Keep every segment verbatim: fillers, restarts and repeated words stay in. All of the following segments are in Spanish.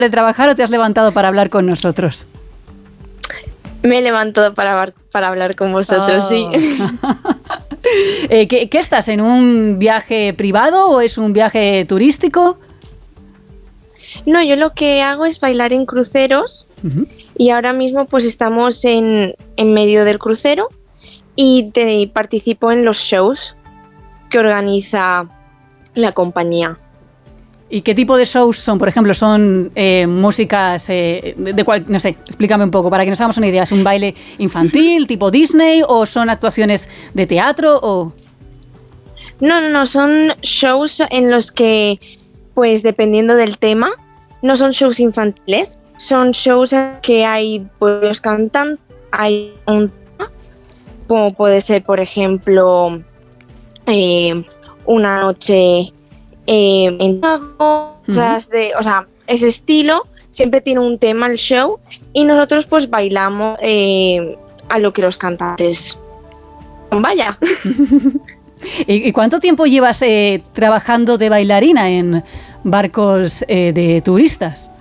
de trabajar o te has levantado para hablar con nosotros? Me he levantado para, para hablar con vosotros, oh. sí. eh, ¿qué, ¿Qué estás? ¿En un viaje privado o es un viaje turístico? No, yo lo que hago es bailar en cruceros uh-huh. y ahora mismo pues estamos en, en medio del crucero y te, participo en los shows que organiza la compañía. ¿Y qué tipo de shows son? Por ejemplo, ¿son eh, músicas eh, de, de cual, no sé, explícame un poco para que nos hagamos una idea? ¿Es un baile infantil tipo Disney o son actuaciones de teatro o...? No, no, no, son shows en los que, pues dependiendo del tema, no son shows infantiles, son shows en que hay pues los cantantes, hay un tema, como puede ser, por ejemplo, eh, una noche... Eh, en cosas de, o sea, ese estilo siempre tiene un tema el show y nosotros pues bailamos eh, a lo que los cantantes vaya. ¿Y cuánto tiempo llevas eh, trabajando de bailarina en barcos eh, de turistas?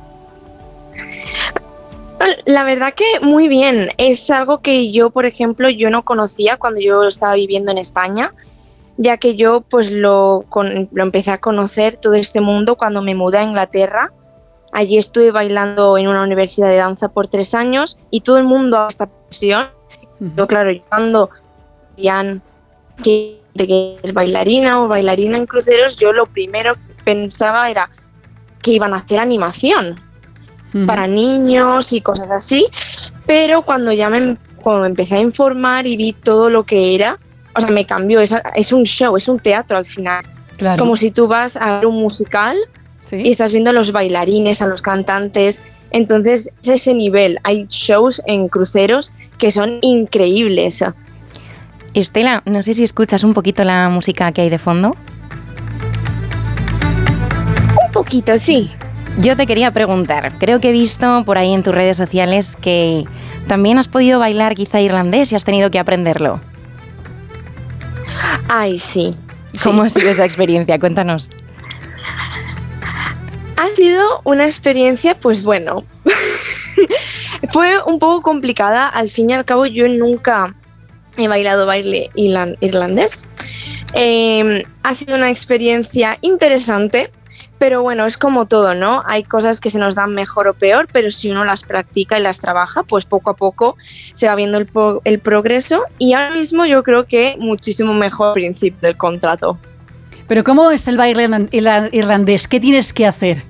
La verdad que muy bien, es algo que yo, por ejemplo, yo no conocía cuando yo estaba viviendo en España, ya que yo pues lo, con, lo empecé a conocer todo este mundo cuando me mudé a Inglaterra. Allí estuve bailando en una universidad de danza por tres años y todo el mundo a esta pasión. Uh-huh. Yo, claro, yo cuando decían que, que es bailarina o bailarina en cruceros, yo lo primero que pensaba era que iban a hacer animación uh-huh. para niños y cosas así, pero cuando ya me, cuando me empecé a informar y vi todo lo que era, o sea, me cambió, es, es un show, es un teatro al final. Claro. Es como si tú vas a ver un musical ¿sí? y estás viendo a los bailarines, a los cantantes. Entonces, es ese nivel. Hay shows en cruceros que son increíbles. Estela, no sé si escuchas un poquito la música que hay de fondo. Un poquito, sí. Yo te quería preguntar, creo que he visto por ahí en tus redes sociales que también has podido bailar quizá irlandés y has tenido que aprenderlo. Ay, sí. ¿Cómo sí. ha sido esa experiencia? Cuéntanos. Ha sido una experiencia, pues bueno, fue un poco complicada. Al fin y al cabo, yo nunca he bailado baile irlandés. Eh, ha sido una experiencia interesante, pero bueno, es como todo, ¿no? Hay cosas que se nos dan mejor o peor, pero si uno las practica y las trabaja, pues poco a poco se va viendo el, po- el progreso y ahora mismo yo creo que muchísimo mejor al principio del contrato. Pero ¿cómo es el baile irlandés? ¿Qué tienes que hacer?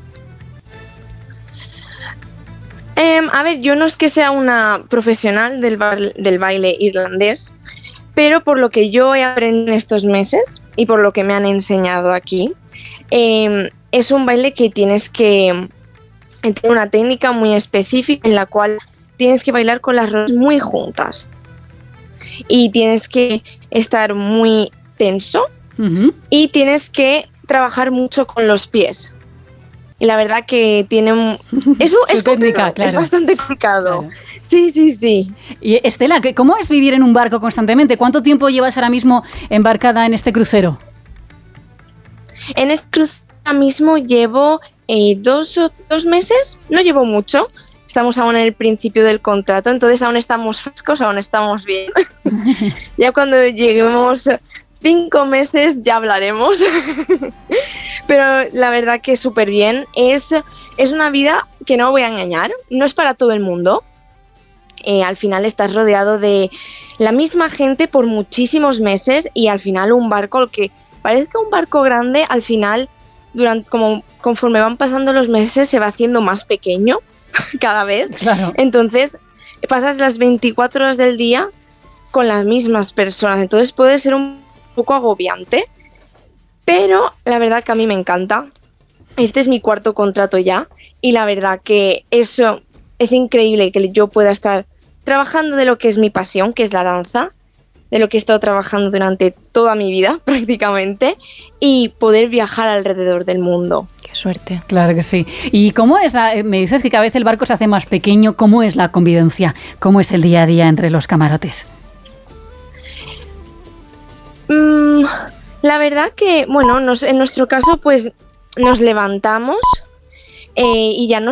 Eh, a ver, yo no es que sea una profesional del, ba- del baile irlandés, pero por lo que yo he aprendido en estos meses y por lo que me han enseñado aquí, eh, es un baile que tienes que... Tiene una técnica muy específica en la cual tienes que bailar con las rodillas muy juntas. Y tienes que estar muy tenso uh-huh. y tienes que trabajar mucho con los pies. Y la verdad que tiene un... Eso es, técnica, claro. es bastante complicado. Claro. Sí, sí, sí. Y Estela, ¿cómo es vivir en un barco constantemente? ¿Cuánto tiempo llevas ahora mismo embarcada en este crucero? En este crucero ahora mismo llevo eh, dos, dos meses, no llevo mucho, estamos aún en el principio del contrato, entonces aún estamos frescos, aún estamos bien. Ya cuando lleguemos cinco meses ya hablaremos. Pero la verdad que súper bien, es, es una vida que no voy a engañar, no es para todo el mundo. Eh, al final estás rodeado de la misma gente por muchísimos meses y al final un barco, que parezca un barco grande, al final durante como conforme van pasando los meses se va haciendo más pequeño cada vez. Claro. Entonces pasas las veinticuatro horas del día con las mismas personas, entonces puede ser un poco agobiante, pero la verdad que a mí me encanta. Este es mi cuarto contrato ya y la verdad que eso es increíble, que yo pueda estar trabajando de lo que es mi pasión, que es la danza, de lo que he estado trabajando durante toda mi vida prácticamente, y poder viajar alrededor del mundo. Qué suerte. Claro que sí. ¿Y cómo es? La, me dices que cada vez el barco se hace más pequeño. ¿Cómo es la convivencia? ¿Cómo es el día a día entre los camarotes? Mm, la verdad que, bueno, nos, en nuestro caso pues nos levantamos eh, y ya no